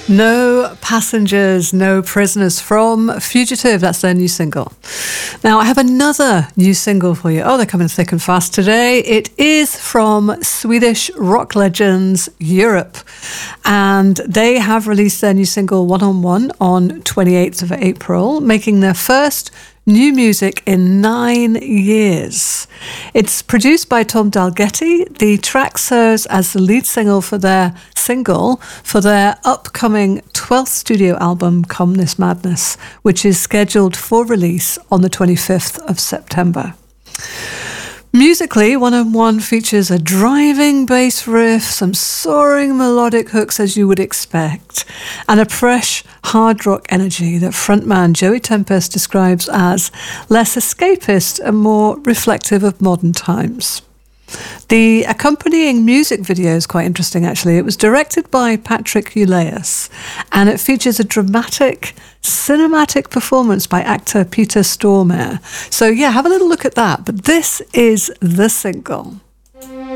No Passengers, No Prisoners from Fugitive. That's their new single. Now, I have another new single for you. Oh, they're coming thick and fast today. It is from Swedish rock legends Europe. And they have released their new single One on One on 28th of April, making their first new music in 9 years. It's produced by Tom Dalgety. The track serves as the lead single for their upcoming 12th studio album, Come This Madness, which is scheduled for release on the 25th of September. Musically, One on One features a driving bass riff, some soaring melodic hooks as you would expect, and a fresh hard rock energy that frontman Joey Tempest describes as less escapist and more reflective of modern times. The accompanying music video is quite interesting, actually. It was directed by Patrick Ulaeus, and it features a dramatic, cinematic performance by actor Peter Stormare. So yeah, have a little look at that. But this is the single.